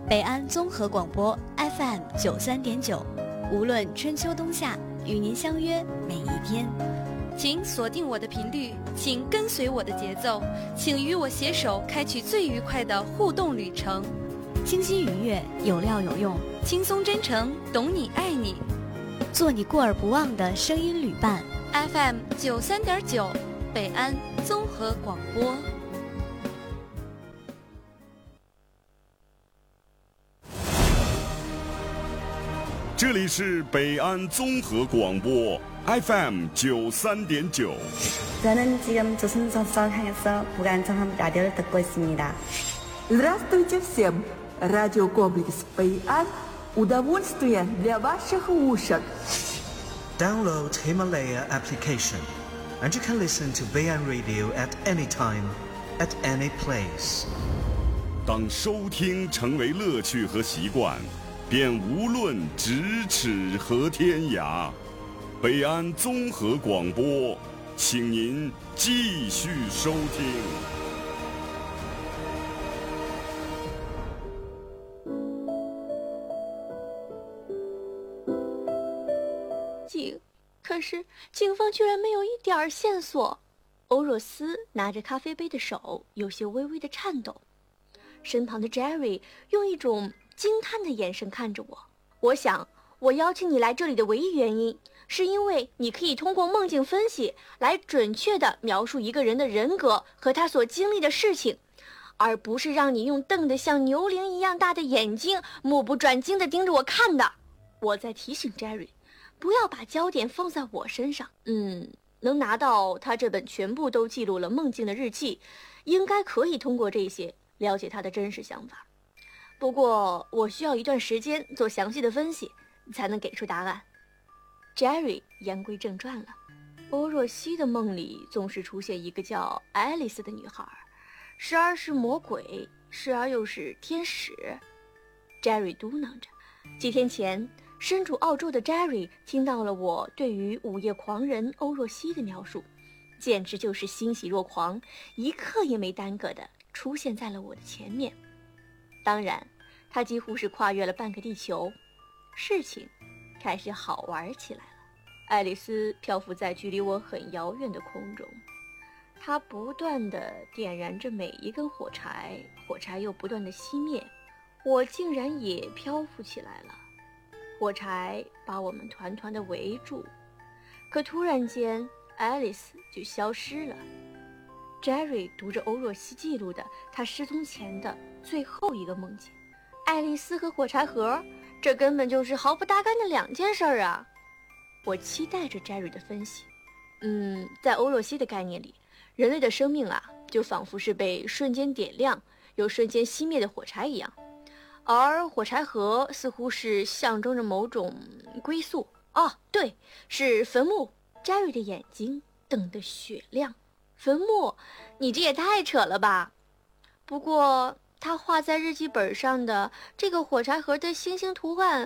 北安综合广播 FM 93.9，无论春秋冬夏，与您相约每一天。 请锁定我的频率，请跟随我的节奏，请与我携手开启最愉快的互动旅程。 清新愉悦，有料有用， 轻松真诚，懂你爱你， 做你过耳不忘的声音旅伴。 FM 93.9，北安综合广播。 这里是北安综合广播 FM 93.9。 저는 지금 조선소속 향해서 무관정함 라디오를 듣고 있습니다. Здравствуйте всем! Радиокомплекс «Бэйан» удовольствие для ваших ушек. Download Himalaya application, and you can listen to Bэйан Radio at any time, at any place. 当收听成为乐趣和习惯，便无论咫尺和天涯。北安综合广播，请您继续收听。 可是警方居然没有一点线索。欧若斯拿着咖啡杯的手有些微微的颤抖，身旁的 Jerry 用一种惊叹的眼神看着我。我想，我邀请你来这里的唯一原因，是因为你可以通过梦境分析来准确地描述一个人的人格和他所经历的事情，而不是让你用瞪得像牛铃一样大的眼睛目不转睛地盯着我看的。我在提醒 Jerry，不要把焦点放在我身上。能拿到他这本全部都记录了梦境的日记，应该可以通过这些了解他的真实想法。不过我需要一段时间做详细的分析，才能给出答案。Jerry 言归正传了。欧若西的梦里总是出现一个叫爱丽丝的女孩，时而是魔鬼，时而又是天使。Jerry 嘟囔着。几天前，身处澳洲的 Jerry 听到了我对于午夜狂人欧若西的描述，简直就是欣喜若狂，一刻也没耽搁地出现在了我的前面。当然，他几乎是跨越了半个地球。事情开始好玩起来了。爱丽丝漂浮在距离我很遥远的空中，她不断地点燃着每一根火柴，火柴又不断地熄灭，我竟然也漂浮起来了。火柴把我们团团地围住，可突然间爱丽丝就消失了。Jerry 读着欧若西记录的他失踪前的最后一个梦境。爱丽丝和火柴盒，这根本就是毫不搭干的两件事啊。我期待着 Jerry 的分析。在欧若西的概念里，人类的生命啊，就仿佛是被瞬间点亮又瞬间熄灭的火柴一样，而火柴盒似乎是象征着某种归宿。对，是坟墓。Jerry 的眼睛瞪得雪亮。坟墓？你这也太扯了吧。不过他画在日记本上的这个火柴盒的星星图案